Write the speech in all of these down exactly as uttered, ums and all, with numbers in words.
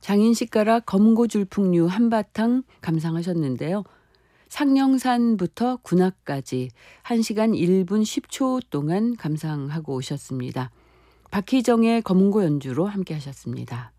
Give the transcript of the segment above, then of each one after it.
장인식가락 검고줄풍류 한바탕 감상하셨는데요. 상령산부터 군악까지 한 시간 일 분 십 초 동안 감상하고 오셨습니다. 박희정의 검은고 연주로 함께 하셨습니다.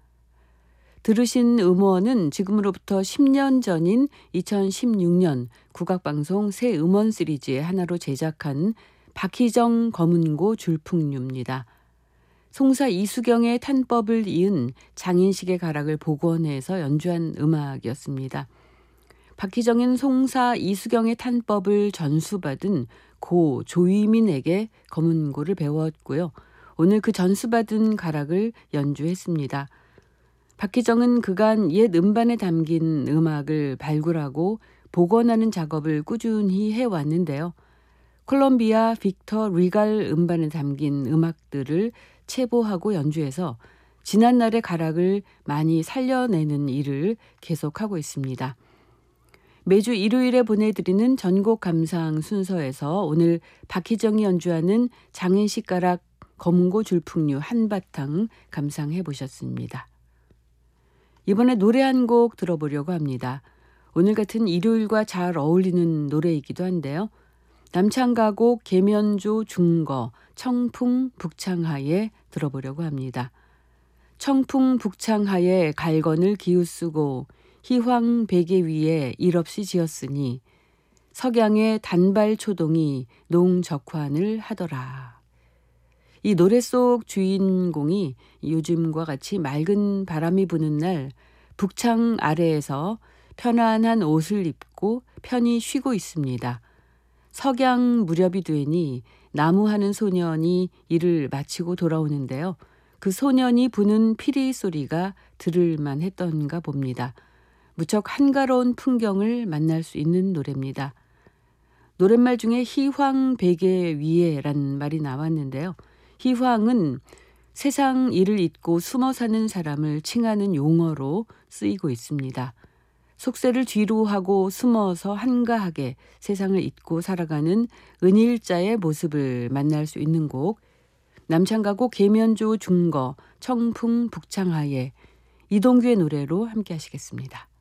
들으신 음원은 지금으로부터 십 년 전인 이천십육 년 국악방송 새 음원 시리즈의 하나로 제작한 박희정 검은고 줄풍류입니다. 송사 이수경의 탄법을 이은 장인식의 가락을 복원해서 연주한 음악이었습니다. 박희정은 송사 이수경의 탄법을 전수받은 고 조이민에게 검은고를 배웠고요. 오늘 그 전수받은 가락을 연주했습니다. 박희정은 그간 옛 음반에 담긴 음악을 발굴하고 복원하는 작업을 꾸준히 해왔는데요. 콜롬비아 빅터 리갈 음반에 담긴 음악들을 체보하고 연주해서 지난날의 가락을 많이 살려내는 일을 계속하고 있습니다. 매주 일요일에 보내드리는 전곡 감상 순서에서 오늘 박희정이 연주하는 장인식 가락 검은고 줄풍류 한바탕 감상해 보셨습니다. 이번에 노래 한 곡 들어보려고 합니다. 오늘 같은 일요일과 잘 어울리는 노래이기도 한데요. 남창가곡 계면조 중거 청풍 북창하에 들어보려고 합니다. 청풍 북창하에 갈건을 기우쓰고 희황 베개 위에 일없이 지었으니 석양의 단발 초동이 농적환을 하더라. 이 노래 속 주인공이 요즘과 같이 맑은 바람이 부는 날 북창 아래에서 편안한 옷을 입고 편히 쉬고 있습니다. 석양 무렵이 되니 나무하는 소년이 일을 마치고 돌아오는데요. 그 소년이 부는 피리 소리가 들을만 했던가 봅니다. 무척 한가로운 풍경을 만날 수 있는 노래입니다. 노랫말 중에 희황 베개 위에란 말이 나왔는데요. 희황은 세상 일을 잊고 숨어 사는 사람을 칭하는 용어로 쓰이고 있습니다. 속세를 뒤로 하고 숨어서 한가하게 세상을 잊고 살아가는 은일자의 모습을 만날 수 있는 곡, 남창가곡 계면조 중거 청풍 북창하에 이동규의 노래로 함께 하시겠습니다.